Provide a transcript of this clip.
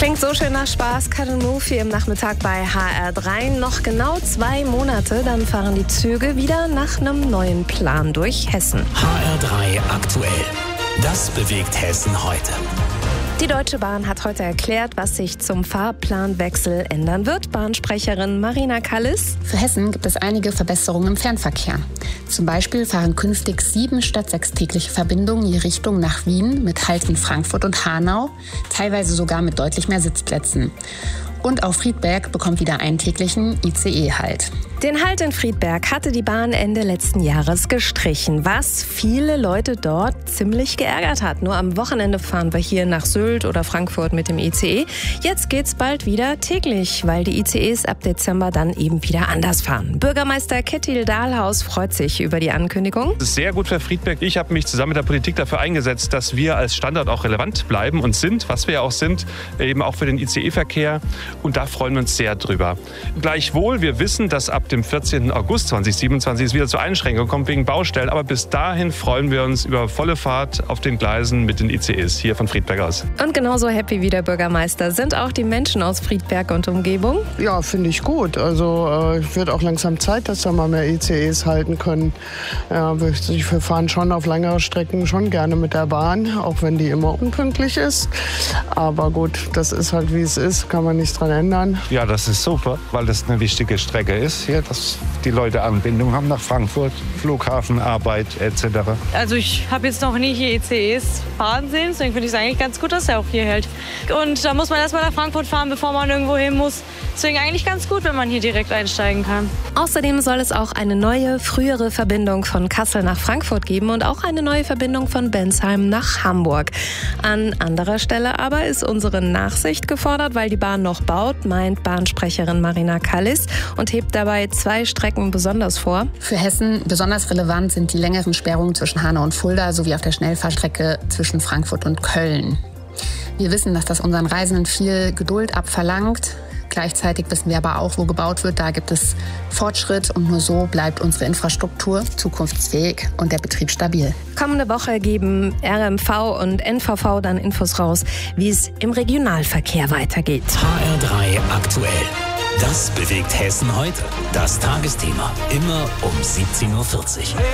Klingt so schön nach Spaß. Cut and Move hier im Nachmittag bei HR3. Noch genau 2 Monate, dann fahren die Züge wieder nach einem neuen Plan durch Hessen. HR3 aktuell. Das bewegt Hessen heute. Die Deutsche Bahn hat heute erklärt, was sich zum Fahrplanwechsel ändern wird. Bahnsprecherin Marina Kallis. Für Hessen gibt es einige Verbesserungen im Fernverkehr. Zum Beispiel fahren künftig 7 statt 6 tägliche Verbindungen je Richtung nach Wien mit Halt in Frankfurt und Hanau, teilweise sogar mit deutlich mehr Sitzplätzen. Und auch Friedberg bekommt wieder einen täglichen ICE-Halt. Den Halt in Friedberg hatte die Bahn Ende letzten Jahres gestrichen, was viele Leute dort ziemlich geärgert hat. Nur am Wochenende fahren wir hier nach Sylt oder Frankfurt mit dem ICE. Jetzt geht's bald wieder täglich, weil die ICEs ab Dezember dann eben wieder anders fahren. Bürgermeister Kettil Dahlhaus freut sich über die Ankündigung. Das ist sehr gut für Friedberg. Ich habe mich zusammen mit der Politik dafür eingesetzt, dass wir als Standort auch relevant bleiben und sind, was wir ja auch sind, eben auch für den ICE-Verkehr. Und da freuen wir uns sehr drüber. Gleichwohl, wir wissen, dass ab dem 14. August 2027 es wieder zu Einschränkungen kommt wegen Baustellen. Aber bis dahin freuen wir uns über volle Fahrt auf den Gleisen mit den ICEs hier von Friedberg aus. Und genauso happy wie der Bürgermeister sind auch die Menschen aus Friedberg und Umgebung. Ja, finde ich gut. Also es wird auch langsam Zeit, dass da mal mehr ICEs halten können. Ja, wir fahren schon auf längere Strecken schon gerne mit der Bahn, auch wenn die immer unpünktlich ist. Aber gut, das ist halt wie es ist, kann man nicht dran ändern. Ja, das ist super, weil das eine wichtige Strecke ist hier, dass die Leute Anbindung haben nach Frankfurt, Flughafen, Arbeit etc. Also ich habe jetzt noch nie hier ICEs fahren sehen, deswegen finde ich es eigentlich ganz gut, dass er auch hier hält. Und da muss man erstmal nach Frankfurt fahren, bevor man irgendwo hin muss. Deswegen eigentlich ganz gut, wenn man hier direkt einsteigen kann. Außerdem soll es auch eine neue, frühere Verbindung von Kassel nach Frankfurt geben und auch eine neue Verbindung von Bensheim nach Hamburg. An anderer Stelle aber ist unsere Nachsicht gefordert, weil die Bahn noch baut, meint Bahnsprecherin Marina Kallis und hebt dabei 2 Strecken besonders vor. Für Hessen besonders relevant sind die längeren Sperrungen zwischen Hanau und Fulda sowie auf der Schnellfahrstrecke zwischen Frankfurt und Köln. Wir wissen, dass das unseren Reisenden viel Geduld abverlangt. Gleichzeitig wissen wir aber auch, wo gebaut wird, da gibt es Fortschritt und nur so bleibt unsere Infrastruktur zukunftsfähig und der Betrieb stabil. Kommende Woche geben RMV und NVV dann Infos raus, wie es im Regionalverkehr weitergeht. HR3 aktuell. Das bewegt Hessen heute. Das Tagesthema. Immer um 17:40 Uhr.